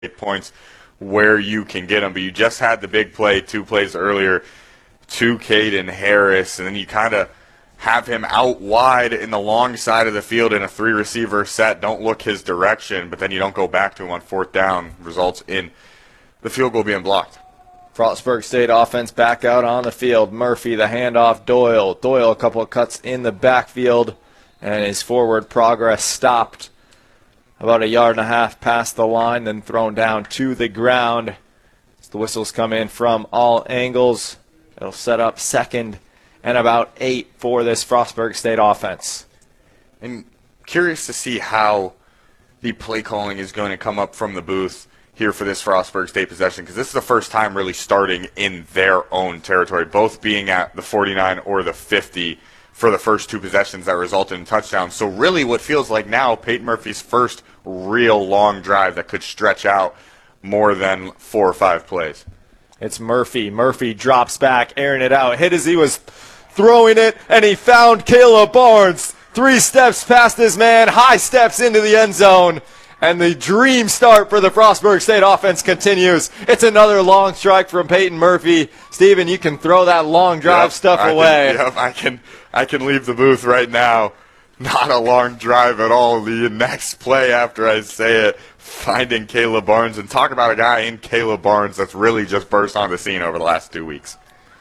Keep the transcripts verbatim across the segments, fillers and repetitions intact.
points where you can get them. But you just had the big play two plays earlier to Caden Harris, and then you kind of have him out wide in the long side of the field in a three-receiver set. Don't look his direction, but then you don't go back to him on fourth down. Results in the field goal being blocked. Frostburg State offense back out on the field. Murphy, the handoff, Doyle. Doyle, a couple of cuts in the backfield, and his forward progress stopped about a yard and a half past the line, then thrown down to the ground. As the whistles come in from all angles, it'll set up second and about eight for this Frostburg State offense. And curious to see how the play calling is going to come up from the booth here for this Frostburg State possession, because this is the first time really starting in their own territory, both being at the forty-nine or the fifty for the first two possessions that resulted in touchdowns. So really what feels like now Peyton Murphy's first real long drive that could stretch out more than four or five plays. It's Murphy. Murphy drops back, airing it out. Hit as he was throwing it, and he found Caleb Barnes. Three steps past his man, high steps into the end zone. And the dream start for the Frostburg State offense continues. It's another long strike from Peyton Murphy. Steven, you can throw that long drive yep, stuff I away. Can, yep, I can, I can leave the booth right now. Not a long drive at all. The next play after I say it, finding Caleb Barnes. And talk about a guy in Caleb Barnes that's really just burst on the scene over the last two weeks.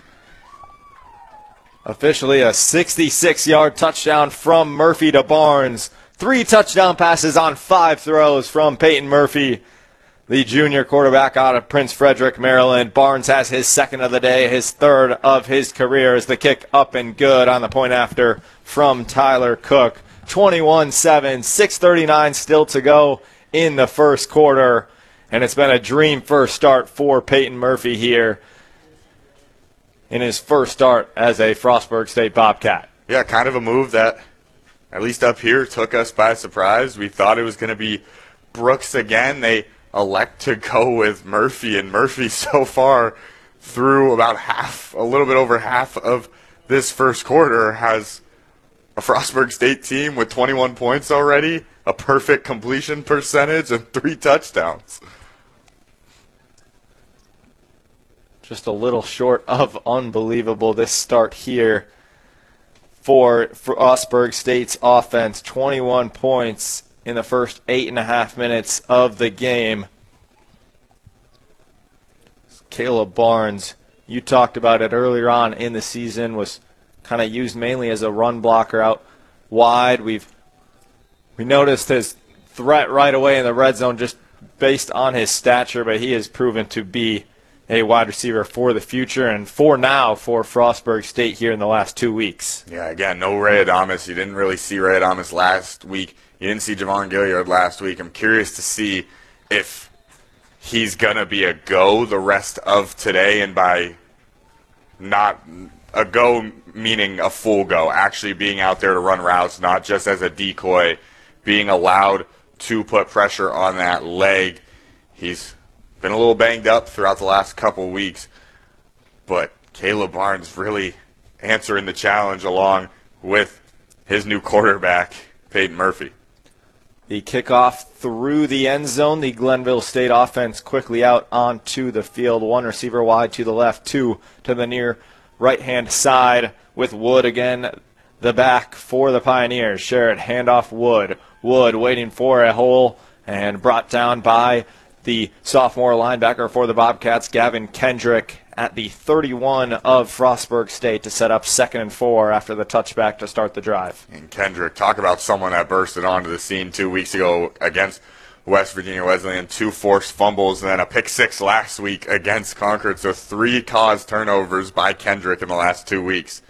Officially a sixty-six-yard touchdown from Murphy to Barnes. Three touchdown passes on five throws from Peyton Murphy, the junior quarterback out of Prince Frederick, Maryland. Barnes has his second of the day, his third of his career, as the kick up and good on the point after from Tyler Cook. twenty-one seven, six thirty-nine still to go in the first quarter, and it's been a dream first start for Peyton Murphy here in his first start as a Frostburg State Bobcat. Yeah, kind of a move that, at least up here, took us by surprise. We thought it was going to be Brooks again. They elect to go with Murphy, and Murphy so far through about half, a little bit over half of this first quarter, has a Frostburg State team with twenty-one points already, a perfect completion percentage, and three touchdowns. Just a little short of unbelievable, this start here for Frostburg State's offense. twenty-one points in the first eight and a half minutes of the game. Caleb Barnes, you talked about it earlier on in the season, was kind of used mainly as a run blocker out wide. We've we noticed his threat right away in the red zone just based on his stature, but he has proven to be a wide receiver for the future and for now for Frostburg State here in the last two weeks. Yeah, again, no Ray Adamas. You didn't really see Ray Adamas last week. You didn't see Javon Gilliard last week. I'm curious to see if he's going to be a go the rest of today, and by not a go meaning a full go, actually being out there to run routes, not just as a decoy, being allowed to put pressure on that leg. He's been a little banged up throughout the last couple weeks, but Caleb Barnes really answering the challenge along with his new quarterback, Peyton Murphy. The kickoff through the end zone. The Glenville State offense quickly out onto the field. One receiver wide to the left, two to the near right-hand side with Wood again, the back for the Pioneers. Sherritt handoff Wood. Wood waiting for a hole and brought down by the sophomore linebacker for the Bobcats, Gavin Kendrick, at the thirty-one of Frostburg State to set up second and four after the touchback to start the drive. And Kendrick, talk about someone that bursted onto the scene two weeks ago against West Virginia Wesleyan, two forced fumbles, and then a pick six last week against Concord. So three caused turnovers by Kendrick in the last two weeks.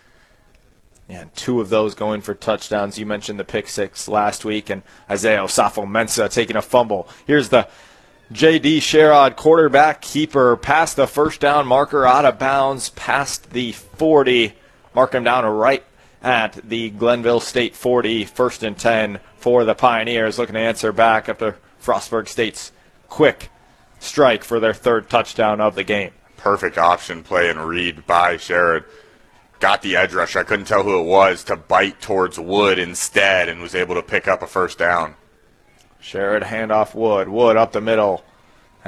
And two of those going for touchdowns. You mentioned the pick six last week, and Isaiah Osafo-Mensah taking a fumble. Here's the J D. Sherrod, quarterback keeper, past the first down marker, out of bounds, past the forty. Mark him down right at the Glenville State forty, first and ten for the Pioneers, looking to answer back after Frostburg State's quick strike for their third touchdown of the game. Perfect option play and read by Sherrod. Got the edge rush, I couldn't tell who it was, to bite towards Wood instead and was able to pick up a first down. Sherrod handoff Wood. Wood up the middle.